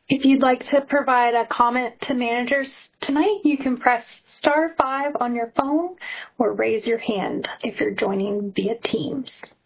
If you'd like to provide a comment to managers tonight, you can press *5 on your phone or raise your hand if you're joining via Teams.